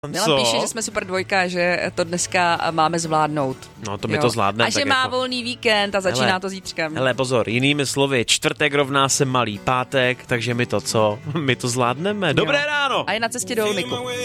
Milan píše, že jsme super dvojka, že to dneska máme zvládnout. No to my to zvládneme. A že má volný víkend a začíná to zítřkem. Hele, pozor, jinými slovy, čtvrtek rovná se malý pátek, takže my to co? My to zvládneme. Dobré ráno! A je na cestě do Olmiku.